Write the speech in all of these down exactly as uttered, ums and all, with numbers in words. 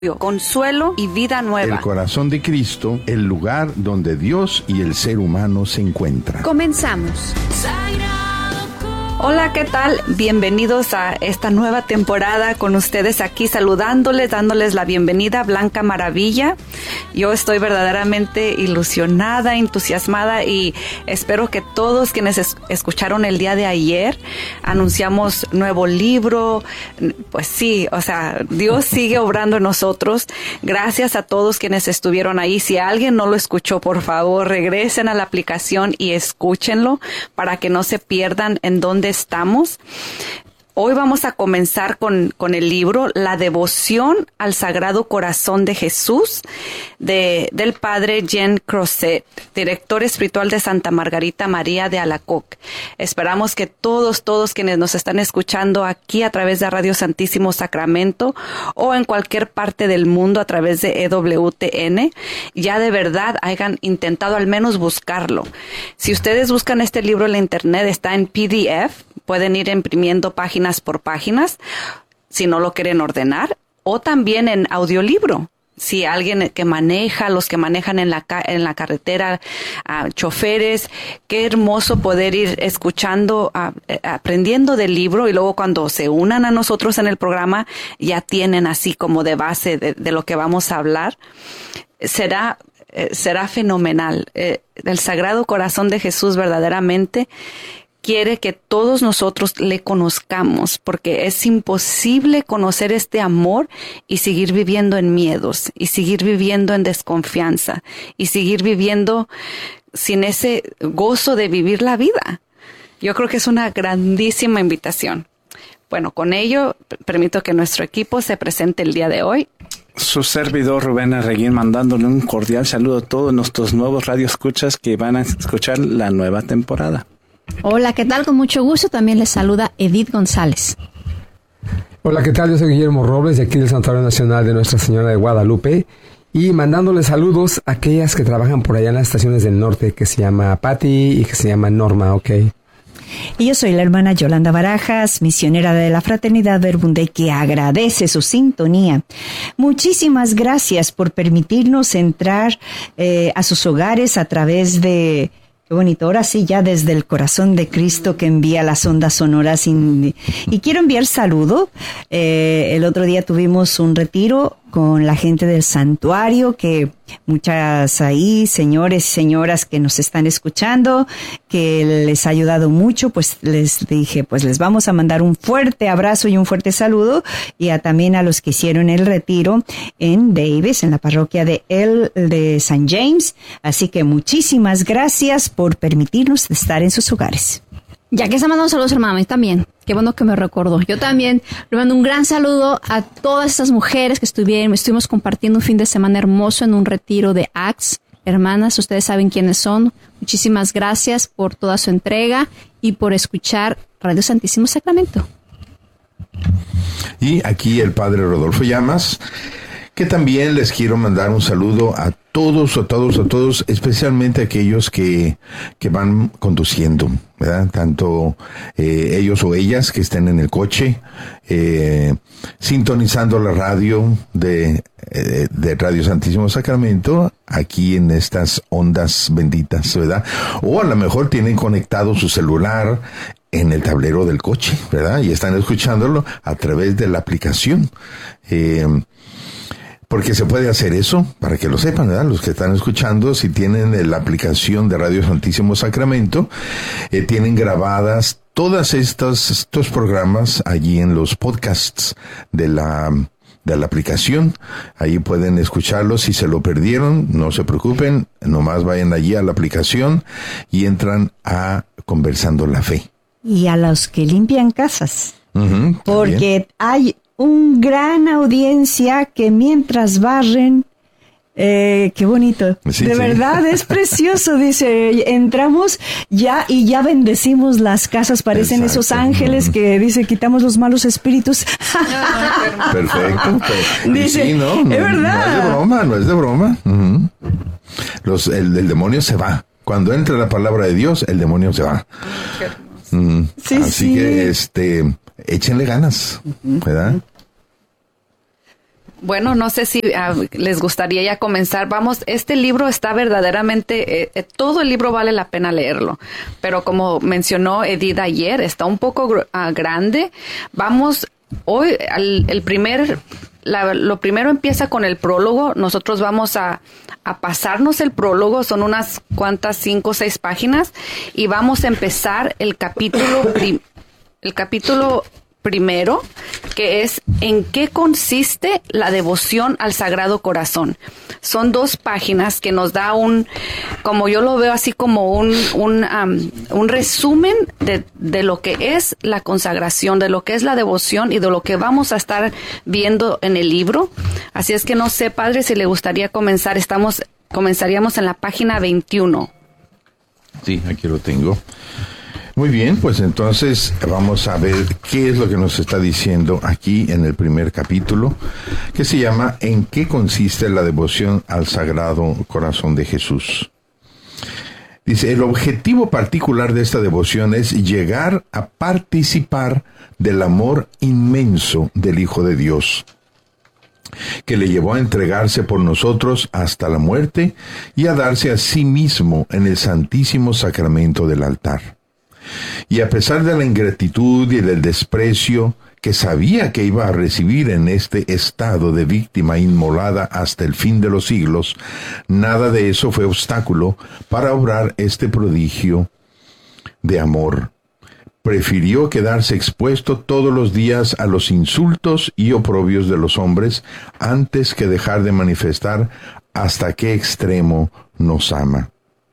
consuelo y vida nueva. El corazón de Cristo, el lugar donde Dios y el ser humano se encuentran. Comenzamos. Hola, ¿qué tal? Bienvenidos a esta nueva temporada con ustedes aquí saludándoles, dándoles la bienvenida, Blanca Maravilla. Yo estoy verdaderamente ilusionada, entusiasmada y espero que todos quienes es- escucharon el día de ayer, anunciamos nuevo libro, pues sí, o sea, Dios sigue obrando en nosotros. Gracias a todos quienes estuvieron ahí. Si alguien no lo escuchó, por favor, regresen a la aplicación y escúchenlo para que no se pierdan en dónde estamos. Hoy vamos a comenzar con, con el libro La Devoción al Sagrado Corazón de Jesús de, del padre Jean Crozet, director espiritual de Santa Margarita María de Alacoque. Esperamos que todos, todos quienes nos están escuchando aquí a través de Radio Santísimo Sacramento o en cualquier parte del mundo a través de E W T N, ya de verdad hayan intentado al menos buscarlo. Si ustedes buscan este libro en la internet, está en P D F, pueden ir imprimiendo páginas por páginas, si no lo quieren ordenar, o también en audiolibro. Si alguien que maneja, los que manejan en la ca- en la carretera, uh, choferes, qué hermoso poder ir escuchando, uh, aprendiendo del libro, y luego cuando se unan a nosotros en el programa, ya tienen así como de base de, de lo que vamos a hablar. Será eh, será fenomenal. Eh, el Sagrado Corazón de Jesús verdaderamente quiere que todos nosotros le conozcamos, porque es imposible conocer este amor y seguir viviendo en miedos, y seguir viviendo en desconfianza, y seguir viviendo sin ese gozo de vivir la vida. Yo creo que es una grandísima invitación. Bueno, con ello, permito que nuestro equipo se presente el día de hoy. Su servidor Rubén Arreguín, mandándole un cordial saludo a todos nuestros nuevos radioescuchas que van a escuchar la nueva temporada. Hola, ¿qué tal? Con mucho gusto. También les saluda Edith González. Hola, ¿qué tal? Yo soy Guillermo Robles, de aquí del Santuario Nacional de Nuestra Señora de Guadalupe, y mandándoles saludos a aquellas que trabajan por allá en las estaciones del norte, que se llama Patty y que se llama Norma, ¿ok? Y yo soy la hermana Yolanda Barajas, misionera de la Fraternidad Verbum, que agradece su sintonía. Muchísimas gracias por permitirnos entrar eh, a sus hogares a través de... Qué bonito, ahora sí, ya desde el corazón de Cristo que envía las ondas sonoras. Y, y quiero enviar saludo. Eh, el otro día tuvimos un retiro con la gente del santuario, que muchas ahí, señores y señoras que nos están escuchando, que les ha ayudado mucho, pues les dije, pues les vamos a mandar un fuerte abrazo y un fuerte saludo, y a, también a los que hicieron el retiro en Davis, en la parroquia de El de San James. Así que muchísimas gracias por permitirnos estar en sus hogares. Ya que está mandando saludos, hermano, y también, qué bueno que me recordó. Yo también le mando un gran saludo a todas estas mujeres que estuvieron, estuvimos compartiendo un fin de semana hermoso en un retiro de A C S. Hermanas, ustedes saben quiénes son. Muchísimas gracias por toda su entrega y por escuchar Radio Santísimo Sacramento. Y aquí el padre Rodolfo Llamas, que también les quiero mandar un saludo a todos, a todos, a todos, especialmente a aquellos que, que van conduciendo, ¿verdad? Tanto eh, ellos o ellas que estén en el coche, eh, sintonizando la radio de, eh, de Radio Santísimo Sacramento, aquí en estas ondas benditas, ¿verdad? O a lo mejor tienen conectado su celular en el tablero del coche, ¿verdad? Y están escuchándolo a través de la aplicación. Eh, Porque se puede hacer eso, para que lo sepan, ¿verdad? Los que están escuchando, si tienen la aplicación de Radio Santísimo Sacramento, eh, tienen grabadas todas estas, estos programas allí en los podcasts de la, de la aplicación. Ahí pueden escucharlos. Si se lo perdieron, no se preocupen, nomás vayan allí a la aplicación y entran a Conversando la Fe. Y a los que limpian casas. Uh-huh, porque hay un gran audiencia que mientras barren, eh, qué bonito, sí, de sí. verdad es precioso, dice, entramos ya y ya bendecimos las casas, parecen Exacto. Esos ángeles que dice, quitamos los malos espíritus. Perfecto. Pero, dice, sí, ¿no? No, es verdad. No es de broma, no es de broma. Uh-huh. Los, el, el demonio se va. Cuando entra la palabra de Dios, el demonio se va. Mm, sí, así sí. que, este, échenle ganas, ¿verdad? Bueno, no sé si uh, les gustaría ya comenzar. Vamos, este libro está verdaderamente, eh, eh, todo el libro vale la pena leerlo, pero como mencionó Edith ayer, está un poco uh, grande. Vamos, hoy, al, el primer, la, lo primero empieza con el prólogo. Nosotros vamos a, a pasarnos el prólogo, son unas cuantas, cinco o seis páginas, y vamos a empezar el capítulo, prim, el capítulo primero, que es ¿en qué consiste la devoción al Sagrado Corazón? Son dos páginas que nos da un, como yo lo veo así como un, un, um, un resumen de, de lo que es la consagración, de lo que es la devoción y de lo que vamos a estar viendo en el libro. Así es que no sé, padre, si le gustaría comenzar. Estamos, comenzaríamos en la página veintiuno. Sí, aquí lo tengo. Muy bien, pues entonces vamos a ver qué es lo que nos está diciendo aquí en el primer capítulo, que se llama ¿en qué consiste la devoción al Sagrado Corazón de Jesús? Dice, el objetivo particular de esta devoción es llegar a participar del amor inmenso del Hijo de Dios, que le llevó a entregarse por nosotros hasta la muerte y a darse a sí mismo en el santísimo sacramento del altar. Y a pesar de la ingratitud y del desprecio que sabía que iba a recibir en este estado de víctima inmolada hasta el fin de los siglos, nada de eso fue obstáculo para obrar este prodigio de amor. Prefirió quedarse expuesto todos los días a los insultos y oprobios de los hombres antes que dejar de manifestar hasta qué extremo nos ama.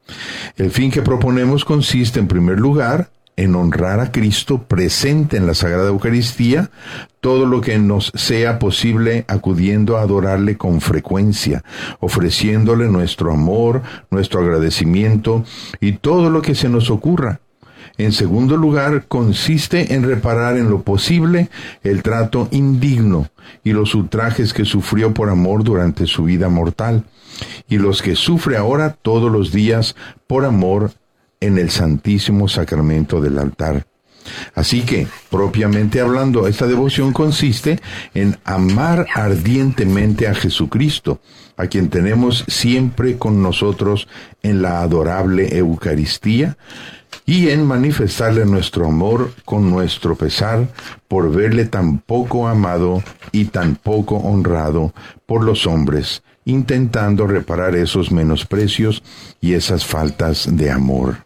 El fin que proponemos consiste, en primer lugar, en honrar a Cristo presente en la Sagrada Eucaristía, todo lo que nos sea posible acudiendo a adorarle con frecuencia, ofreciéndole nuestro amor, nuestro agradecimiento y todo lo que se nos ocurra. En segundo lugar, consiste en reparar en lo posible el trato indigno y los ultrajes que sufrió por amor durante su vida mortal, y los que sufre ahora todos los días por amor en el Santísimo Sacramento del altar. Así que, propiamente hablando, esta devoción consiste en amar ardientemente a Jesucristo, a quien tenemos siempre con nosotros en la adorable Eucaristía, y en manifestarle nuestro amor con nuestro pesar por verle tan poco amado y tan poco honrado por los hombres, intentando reparar esos menosprecios y esas faltas de amor.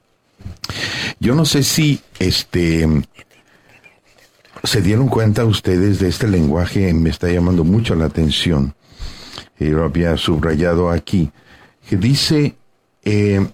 Yo no sé si este se dieron cuenta ustedes de este lenguaje, me está llamando mucho la atención. Eh, lo había subrayado aquí, que dice, eh,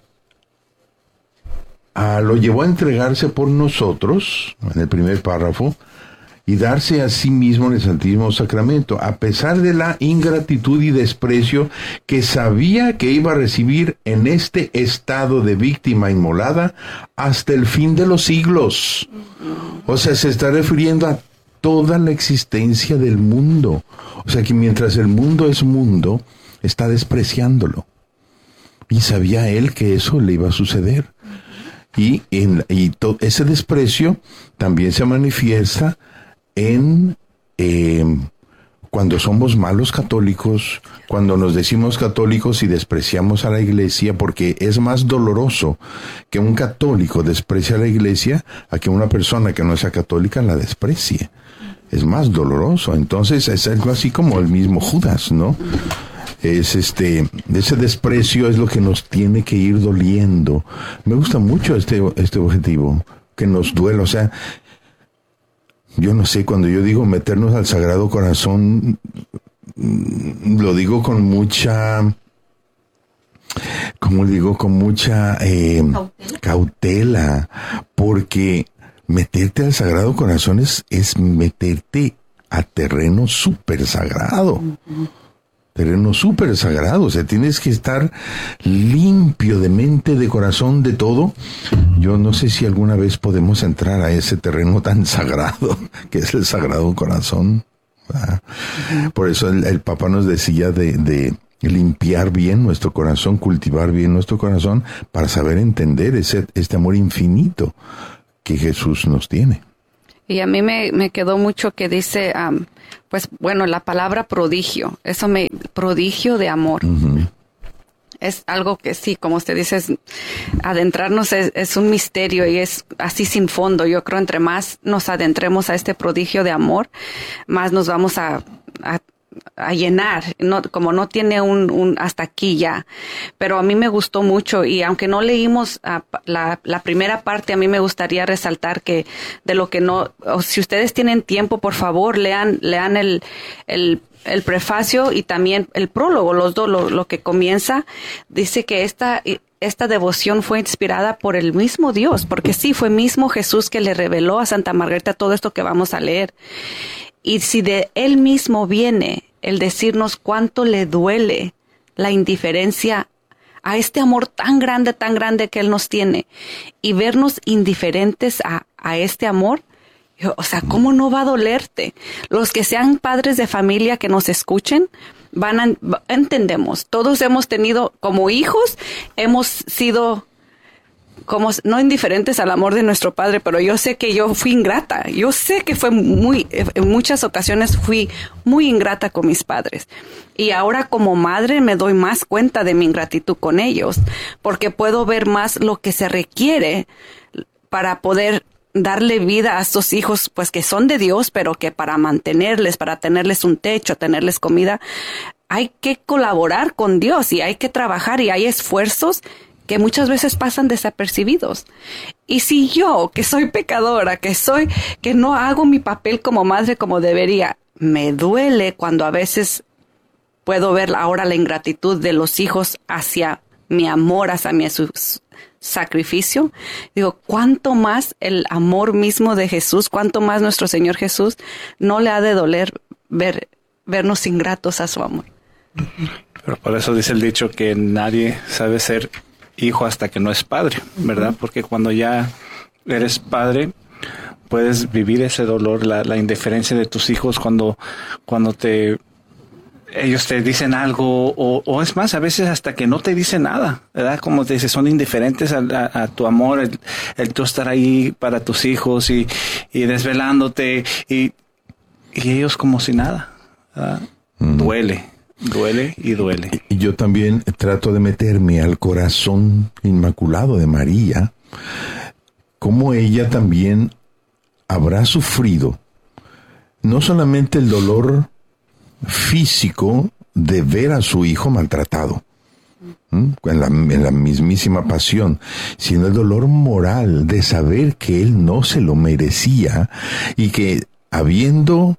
ah, lo llevó a entregarse por nosotros, en el primer párrafo, y darse a sí mismo en el Santísimo Sacramento, a pesar de la ingratitud y desprecio que sabía que iba a recibir en este estado de víctima inmolada hasta el fin de los siglos. O sea, se está refiriendo a toda la existencia del mundo. O sea, que mientras el mundo es mundo, está despreciándolo. Y sabía él que eso le iba a suceder. Y, en, y to, ese desprecio también se manifiesta en eh, cuando somos malos católicos, cuando nos decimos católicos y despreciamos a la iglesia, porque es más doloroso que un católico desprecie a la iglesia a que una persona que no sea católica la desprecie. Es más doloroso. Entonces es algo así como el mismo Judas, ¿no? Es este, ese desprecio es lo que nos tiene que ir doliendo. Me gusta mucho este, este objetivo, que nos duela, o sea, yo no sé, cuando yo digo meternos al Sagrado Corazón, lo digo con mucha, como digo, con mucha eh, cautela. cautela, porque meterte al Sagrado Corazón es, es meterte a terreno súper sagrado. Uh-huh. Terreno súper sagrado, o sea, tienes que estar limpio de mente, de corazón, de todo. Yo no sé si alguna vez podemos entrar a ese terreno tan sagrado, que es el Sagrado Corazón. ¿Verdad? Por eso el, el Papa nos decía de, de limpiar bien nuestro corazón, cultivar bien nuestro corazón, para saber entender ese, este amor infinito que Jesús nos tiene. Y a mí me, me quedó mucho que dice, um, pues bueno, la palabra prodigio, eso me, prodigio de amor. Uh-huh. Es algo que sí, como usted dice, es, adentrarnos es, es un misterio y es así sin fondo. Yo creo entre más nos adentremos a este prodigio de amor, más nos vamos a, a a llenar, no, como no tiene un, un hasta aquí ya, pero a mí me gustó mucho y aunque no leímos uh, la, la primera parte, a mí me gustaría resaltar que de lo que no, o si ustedes tienen tiempo, por favor, lean, lean el, el, el prefacio y también el prólogo, los dos, lo, lo que comienza, dice que esta, esta devoción fue inspirada por el mismo Dios, porque sí, fue mismo Jesús que le reveló a Santa Margarita todo esto que vamos a leer. Y si de él mismo viene el decirnos cuánto le duele la indiferencia a este amor tan grande, tan grande que él nos tiene, y vernos indiferentes a, a este amor, o sea, ¿cómo no va a dolerte? Los que sean padres de familia que nos escuchen, van a, entendemos, todos hemos tenido, como hijos, hemos sido como no indiferentes al amor de nuestro padre, pero yo sé que yo fui ingrata. Yo sé que fue muy, en muchas ocasiones fui muy ingrata con mis padres. Y ahora como madre me doy más cuenta de mi ingratitud con ellos, porque puedo ver más lo que se requiere para poder darle vida a estos hijos, pues que son de Dios, pero que para mantenerles, para tenerles un techo, tenerles comida, hay que colaborar con Dios y hay que trabajar y hay esfuerzos que muchas veces pasan desapercibidos. Y si yo, que soy pecadora, que soy, que no hago mi papel como madre como debería, me duele cuando a veces puedo ver ahora la ingratitud de los hijos hacia mi amor, hacia mi sacrificio. Digo, cuánto más el amor mismo de Jesús, cuánto más nuestro Señor Jesús no le ha de doler ver, vernos ingratos a su amor. Pero por eso dice el dicho que nadie sabe ser hijo hasta que no es padre, ¿verdad? Porque cuando ya eres padre, puedes vivir ese dolor, la, la indiferencia de tus hijos cuando, cuando te, ellos te dicen algo, o, o es más, a veces hasta que no te dicen nada, ¿verdad? Como te dices, son indiferentes a, a, a tu amor, el, el tú estar ahí para tus hijos y, y desvelándote, y, y ellos como si nada, ¿verdad? Mm. Duele. Duele y duele. Y yo también trato de meterme al corazón inmaculado de María, cómo ella también habrá sufrido no solamente el dolor físico de ver a su hijo maltratado, ¿m? En la, en la mismísima pasión, sino el dolor moral de saber que él no se lo merecía y que habiendo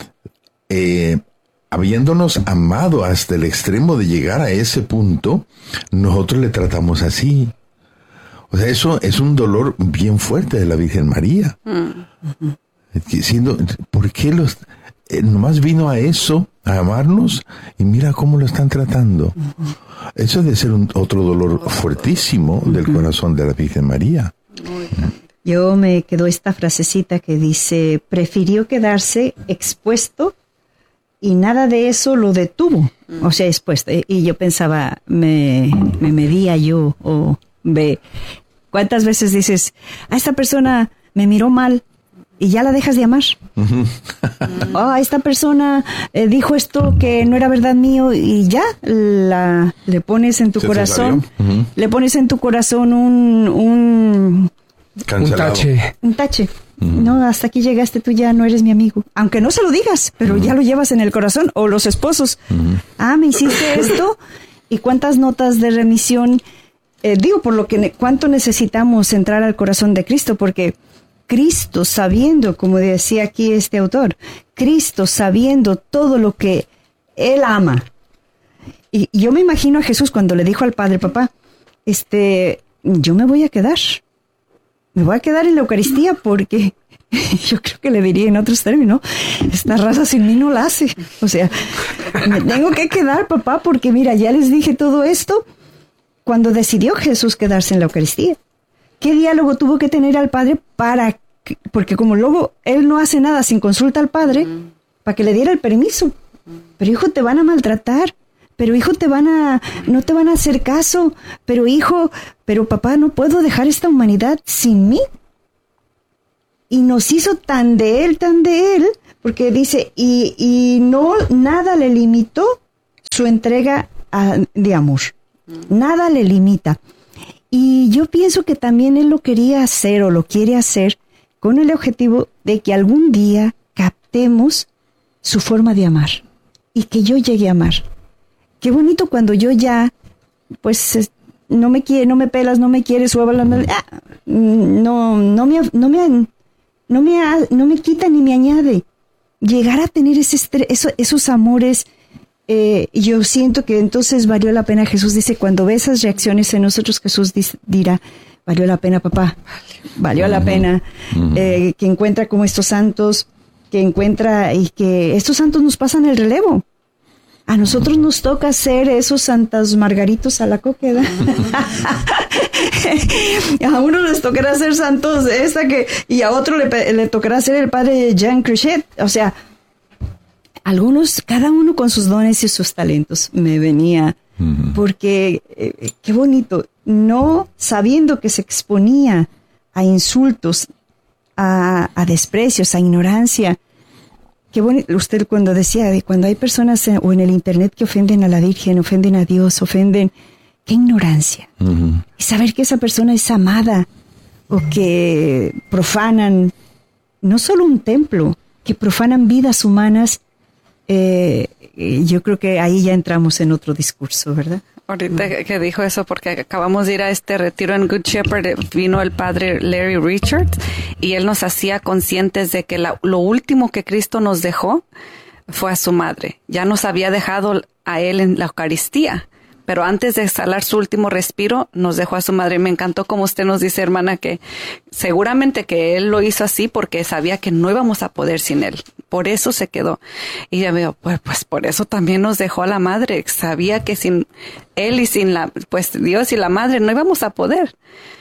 eh, habiéndonos amado hasta el extremo de llegar a ese punto, nosotros le tratamos así. O sea, eso es un dolor bien fuerte de la Virgen María. Mm. Diciendo, ¿por qué los eh, nomás vino a eso, a amarnos, y mira cómo lo están tratando? Uh-huh. Eso debe ser un, otro dolor fuertísimo uh-huh. del corazón de la Virgen María. Uh-huh. Yo me quedó esta frasecita que dice, prefirió quedarse expuesto y nada de eso lo detuvo, o sea, expuesto. Y yo pensaba, me, me medía yo, o ve, ¿cuántas veces dices, a esta persona me miró mal y ya la dejas de amar? Uh-huh. Oh, a esta persona eh, dijo esto que no era verdad mío y ya la, le pones en tu ¿Se corazón, uh-huh. le pones en tu corazón un... un Cancelado. Un tache. Un tache. Mm. No, hasta aquí llegaste, tú ya no eres mi amigo. Aunque no se lo digas, pero mm. ya lo llevas en el corazón. O los esposos. Mm. Ah, me hiciste esto. ¿Y cuántas notas de remisión? Eh, digo, por lo que ne- cuánto necesitamos entrar al corazón de Cristo, porque Cristo, sabiendo, como decía aquí este autor, Cristo sabiendo todo lo que Él ama. Y, y yo me imagino a Jesús cuando le dijo al Padre, papá, este, yo me voy a quedar. Me voy a quedar en la Eucaristía porque yo creo que le diría en otros términos, esta raza sin mí no la hace. O sea, me tengo que quedar, papá, porque mira, ya les dije todo esto cuando decidió Jesús quedarse en la Eucaristía. ¿Qué diálogo tuvo que tener al Padre para que, porque como luego él no hace nada sin consulta al Padre, mm. para que le diera el permiso? Pero hijo, te van a maltratar. Pero hijo, te van a, no te van a hacer caso. Pero hijo, pero papá, no puedo dejar esta humanidad sin mí. y nos hizo tan de Él, tan de Él, porque dice, y, y no, nada le limitó su entrega a, de amor. Nada le limita. Y yo pienso que también Él lo quería hacer o lo quiere hacer con el objetivo de que algún día captemos su forma de amar y que yo llegue a amar. Qué bonito cuando yo ya, pues, no me quiere, no me pelas, no me quieres, o hablas, ah, no, no me, no me, no me, no me quita ni me añade. Llegar a tener ese estre- eso, esos amores, eh, yo siento que entonces valió la pena. Jesús dice, cuando ve esas reacciones en nosotros, Jesús dis- dirá, valió la pena, papá, valió uh-huh. la pena, uh-huh. eh, que encuentra como estos santos, que encuentra y que estos santos nos pasan el relevo. A nosotros nos toca ser esos santas margaritos a la coqueda. A uno les tocará ser santos esta que, y a otro le, le tocará ser el padre Jean Crichet. O sea, algunos, cada uno con sus dones y sus talentos. Me venía, uh-huh. porque eh, qué bonito, no sabiendo que se exponía a insultos, a, a desprecios, a ignorancia. Qué bonito, usted cuando decía de cuando hay personas en, o en el internet que ofenden a la Virgen, ofenden a Dios, ofenden, qué ignorancia. Uh-huh. Y saber que esa persona es amada o que profanan no solo un templo, que profanan vidas humanas, eh, yo creo que ahí ya entramos en otro discurso, ¿verdad? Ahorita que dijo eso, porque acabamos de ir a este retiro en Good Shepherd, vino el padre Larry Richards y él nos hacía conscientes de que la, lo último que Cristo nos dejó fue a su madre. Ya nos había dejado a él en la Eucaristía, pero antes de exhalar su último respiro, nos dejó a su madre. Me encantó como usted nos dice, hermana, que seguramente que él lo hizo así porque sabía que no íbamos a poder sin él. Por eso se quedó. Y ya veo, pues, pues por eso también nos dejó a la madre. Sabía que sin él y sin la, pues Dios y la madre no íbamos a poder.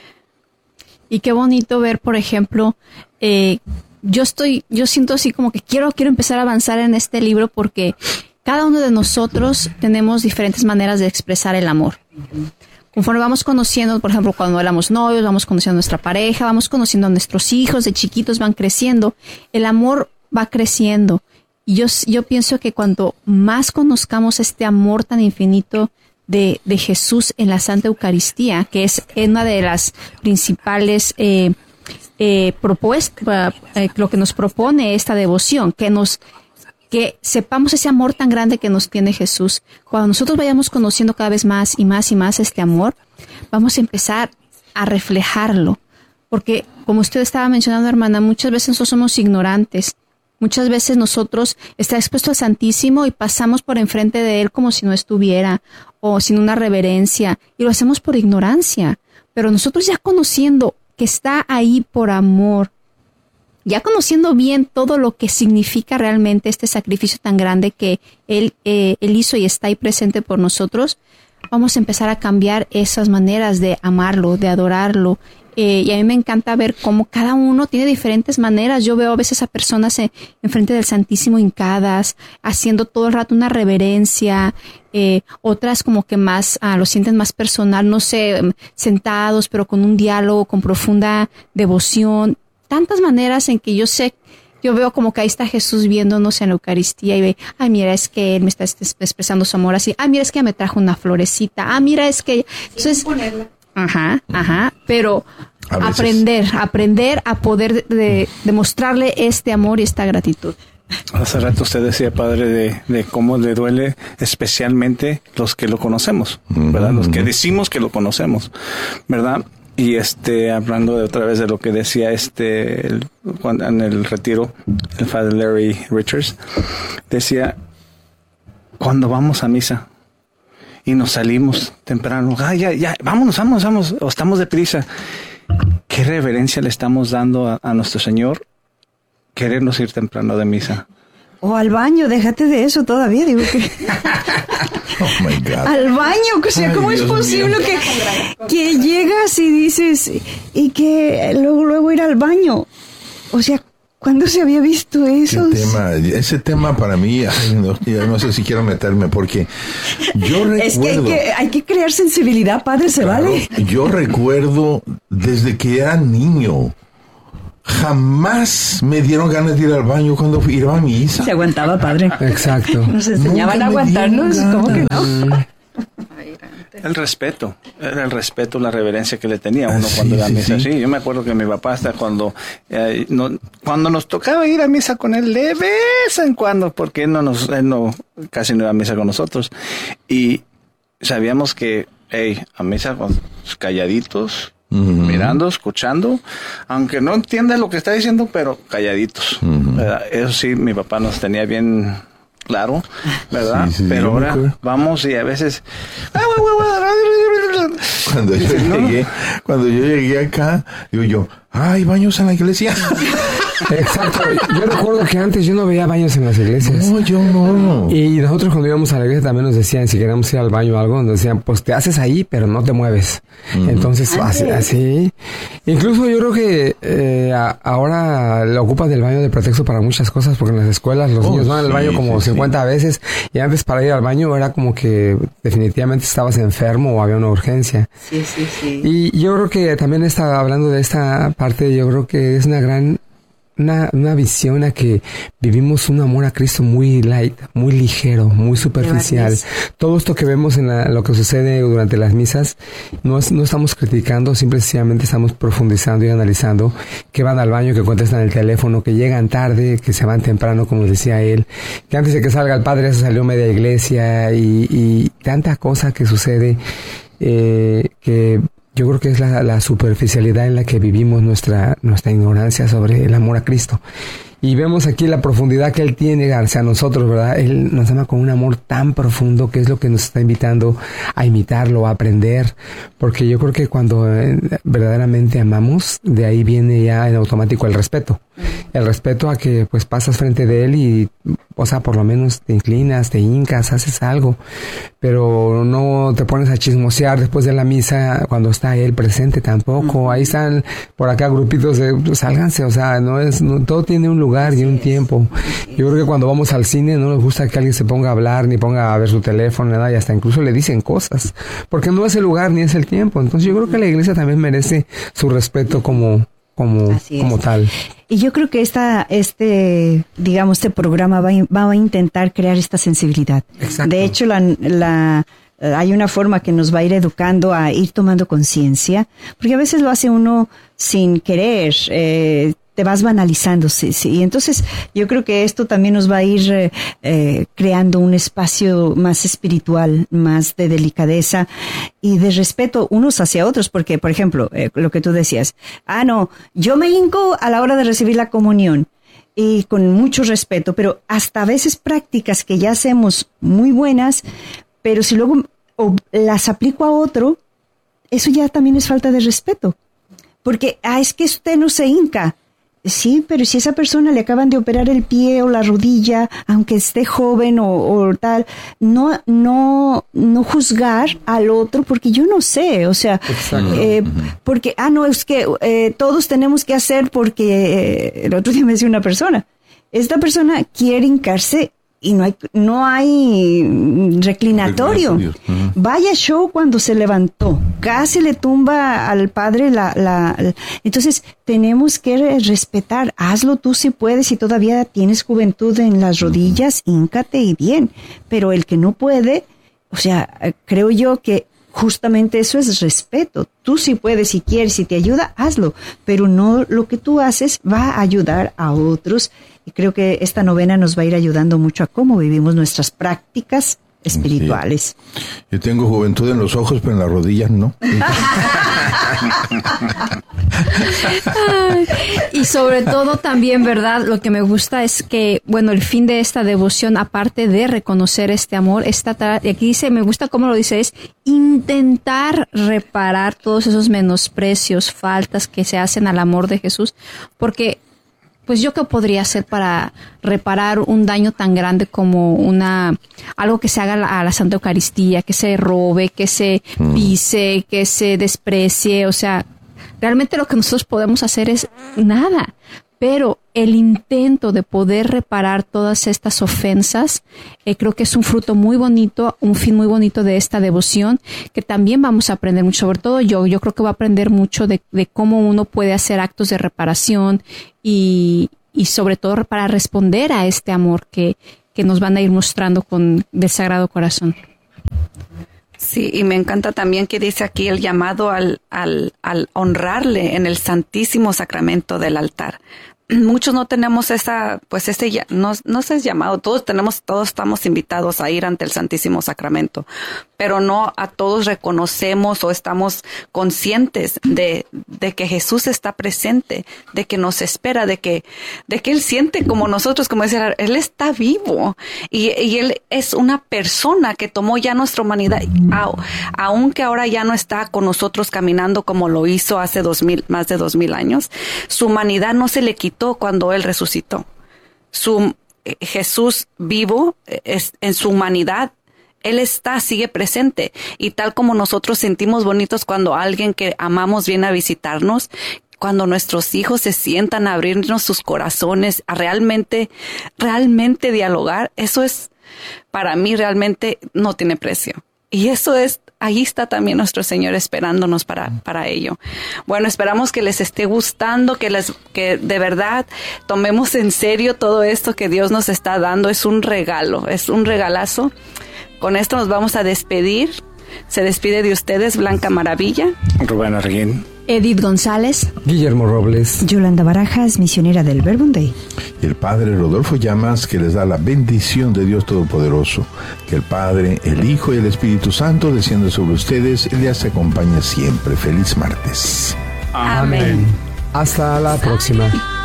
Y qué bonito ver, por ejemplo, eh, yo estoy, yo siento así como que quiero, quiero empezar a avanzar en este libro porque cada uno de nosotros tenemos diferentes maneras de expresar el amor. Conforme vamos conociendo, por ejemplo, cuando éramos novios, vamos conociendo a nuestra pareja, vamos conociendo a nuestros hijos, de chiquitos van creciendo, el amor va creciendo. Y yo, yo pienso que cuanto más conozcamos este amor tan infinito de, de Jesús en la Santa Eucaristía, que es una de las principales eh, eh, propuestas, eh, lo que nos propone esta devoción, que nos que sepamos ese amor tan grande que nos tiene Jesús. Cuando nosotros vayamos conociendo cada vez más y más y más este amor, vamos a empezar a reflejarlo. Porque, como usted estaba mencionando, hermana, muchas veces nosotros somos ignorantes. Muchas veces nosotros está expuesto al Santísimo y pasamos por enfrente de Él como si no estuviera o sin una reverencia. Y lo hacemos por ignorancia. Pero nosotros ya conociendo que está ahí por amor, ya conociendo bien todo lo que significa realmente este sacrificio tan grande que Él, eh, él hizo y está ahí presente por nosotros, vamos a empezar a cambiar esas maneras de amarlo, de adorarlo. Eh, y a mí me encanta ver cómo cada uno tiene diferentes maneras. Yo veo a veces a personas en, enfrente del Santísimo hincadas, haciendo todo el rato una reverencia, eh, otras como que más, ah, lo sienten más personal, no sé, sentados, pero con un diálogo, con profunda devoción. Tantas maneras en que yo sé, yo veo como que ahí está Jesús viéndonos en la Eucaristía y ve, ay, mira, es que Él me está expresando su amor así, ay, mira, es que me trajo una florecita, ah, mira, es que... Entonces, ajá, ajá, pero aprender, aprender a poder de, demostrarle este amor y esta gratitud. Hace rato usted decía, padre, de, de cómo le duele especialmente los que lo conocemos, ¿verdad? Los que decimos que lo conocemos, ¿verdad? Y este, hablando de otra vez de lo que decía este, el, en el retiro, el Father Larry Richards, decía, cuando vamos a misa y nos salimos temprano, ah, ya, ya, vámonos, vámonos, vamos, o estamos deprisa, ¿qué reverencia le estamos dando a, a nuestro Señor querernos ir temprano de misa? O al baño, déjate de eso todavía, digo que... Oh my God. Al baño, o sea, ¿cómo Ay, es posible que, que llegas y dices, y que luego, luego ir al baño? O sea, ¿cuándo se había visto eso? Tema, ese tema para mí, ay, no, no sé si quiero meterme, porque yo recuerdo... Es que hay que, hay que crear sensibilidad, padre, ¿se claro, vale? Yo recuerdo desde que era niño, jamás me dieron ganas de ir al baño cuando iba a misa. Se aguantaba, padre. Exacto. Nos enseñaban Nunca a aguantarnos, ¿cómo que no? El respeto, era el respeto, la reverencia que le tenía uno Ah, cuando sí, iba a sí, misa. sí. Sí, yo me acuerdo que mi papá hasta cuando eh, no, cuando nos tocaba ir a misa con él de vez en cuando, porque él no nos, él no casi no iba a misa con nosotros, y sabíamos que, hey, a misa con- calladitos, Ujú. mirando, escuchando, aunque no entienda lo que está diciendo, pero calladitos. Ujú. ¿Verdad? Eso sí, mi papá nos tenía bien claro, ¿verdad? Sí, sí, pero yo me ahora acuerdo. vamos y a veces... Cuando yo llegué, cuando yo llegué acá, digo yo, ¿hay baños en la iglesia? Exacto. Yo recuerdo que antes yo no veía baños en las iglesias. No, yo no. Y nosotros cuando íbamos a la iglesia también nos decían, si queríamos ir al baño o algo, nos decían, pues te haces ahí, pero no te mueves. Ujú. Entonces, Ah, así, sí. así. Incluso yo creo que eh, a- ahora le ocupan del baño de pretexto para muchas cosas, porque en las escuelas los Oh, niños van al sí, baño como sí, cincuenta veces, y antes para ir al baño era como que definitivamente estabas enfermo o había una urgencia. Sí, sí, sí. Y yo creo que también está hablando de esta parte, yo creo que es una gran, una, una visión a que vivimos un amor a Cristo muy light, muy ligero, muy superficial. Barniz. Todo esto que vemos en la- lo que sucede durante las misas, no, es- no estamos criticando, simplemente estamos profundizando y analizando, que van al baño, que contestan el teléfono, que llegan tarde, que se van temprano, como decía él, que antes de que salga el padre se salió media iglesia y, y tanta cosa que sucede, eh, que yo creo que es la, la superficialidad en la que vivimos nuestra, nuestra ignorancia sobre el amor a Cristo. Y vemos aquí la profundidad que Él tiene hacia nosotros, ¿verdad? Él nos ama con un amor tan profundo que es lo que nos está invitando a imitarlo, a aprender. Porque yo creo que cuando eh, verdaderamente amamos, de ahí viene ya en automático el respeto. El respeto a que pues pasas frente de Él y, o sea, por lo menos te inclinas, te hincas, haces algo. Pero no te pones a chismosear después de la misa cuando está Él presente tampoco. Ahí están por acá grupitos de, pues, sálganse, o sea, no es, no, todo tiene un lugar y un tiempo. Yo creo que cuando vamos al cine no nos gusta que alguien se ponga a hablar ni ponga a ver su teléfono, nada, y hasta incluso le dicen cosas, porque no es el lugar ni es el tiempo. Entonces yo creo que la iglesia también merece su respeto como, como, Así es. como tal. Y yo creo que esta, este, digamos, este programa va, a in- va a intentar crear esta sensibilidad. Exacto. De hecho, la, la, eh, hay una forma que nos va a ir educando a ir tomando conciencia, porque a veces lo hace uno sin querer, eh, te vas banalizando, sí, sí. Y entonces yo creo que esto también nos va a ir eh, eh, creando un espacio más espiritual, más de delicadeza y de respeto unos hacia otros, porque, por ejemplo, eh, lo que tú decías, ah, no, yo me hinco a la hora de recibir la comunión y con mucho respeto, pero hasta a veces prácticas que ya hacemos muy buenas, pero si luego o las aplico a otro, eso ya también es falta de respeto. Porque, ah, es que usted no se hinca. Sí, pero si a esa persona le acaban de operar el pie o la rodilla, aunque esté joven o, o tal, no, no, no juzgar al otro porque yo no sé, o sea, Exacto. eh, porque, ah, no, es que eh, todos tenemos que hacer porque, eh, el otro día me decía una persona, esta persona quiere hincarse y no hay, no hay mm, reclinatorio. Reclinatorios, ujú. Vaya show cuando se levantó. Casi le tumba al padre la, la, la- Entonces, tenemos que respetar. Hazlo tú si puedes, si todavía tienes juventud en las rodillas, híncate y bien. Pero el que no puede, o sea, eh, creo yo que justamente eso es respeto. Tú si puedes, si quieres, si te ayuda, hazlo. Pero no lo que tú haces va a ayudar a otros. Y creo que esta novena nos va a ir ayudando mucho a cómo vivimos nuestras prácticas espirituales. Yo tengo juventud en los ojos, pero en las rodillas no. Ay, y sobre todo también, ¿verdad? Lo que me gusta es que, bueno, el fin de esta devoción, aparte de reconocer este amor, es tratar, y aquí dice, me gusta cómo lo dice, es intentar reparar todos esos menosprecios, faltas que se hacen al amor de Jesús, porque pues yo qué podría hacer para reparar un daño tan grande como una algo que se haga a la, a la Santa Eucaristía, que se robe, que se pise, que se desprecie, o sea, realmente lo que nosotros podemos hacer es nada. pero el intento de poder reparar todas estas ofensas, eh, creo que es un fruto muy bonito, un fin muy bonito de esta devoción, que también vamos a aprender mucho, sobre todo yo, yo creo que voy a aprender mucho de, de cómo uno puede hacer actos de reparación y, y sobre todo para responder a este amor que, que nos van a ir mostrando con del Sagrado Corazón. Sí, y me encanta también que dice aquí el llamado al, al, al honrarle en el Santísimo Sacramento del altar. Muchos no tenemos esa, pues ese, no, no sé, es llamado, todos tenemos, todos estamos invitados a ir ante el Santísimo Sacramento, pero no a todos reconocemos o estamos conscientes de, de que Jesús está presente, de que nos espera, de que, de que Él siente como nosotros, como decía, Él está vivo y, y Él es una persona que tomó ya nuestra humanidad, aunque ahora ya no está con nosotros caminando como lo hizo hace dos mil, más de dos mil años, su humanidad no se le quitó cuando Él resucitó. Su eh, Jesús vivo es, en su humanidad, Él está, sigue presente. Y tal como nosotros sentimos bonitos cuando alguien que amamos viene a visitarnos, cuando nuestros hijos se sientan a abrirnos sus corazones, a realmente, realmente dialogar, eso es, para mí realmente no tiene precio. Y eso es, ahí está también nuestro Señor esperándonos para, para ello. Bueno, esperamos que les esté gustando, que les, que de verdad tomemos en serio todo esto que Dios nos está dando. Es un regalo, es un regalazo. Con esto nos vamos a despedir. Se despide de ustedes Blanca Maravilla, Rubén Arguín, Edith González, Guillermo Robles, Yolanda Barajas, misionera del Verbum Dei. Y el Padre Rodolfo Llamas, que les da la bendición de Dios Todopoderoso. Que el Padre, el Hijo y el Espíritu Santo desciendan sobre ustedes y les acompañe siempre. Feliz martes. Amén. Hasta la próxima.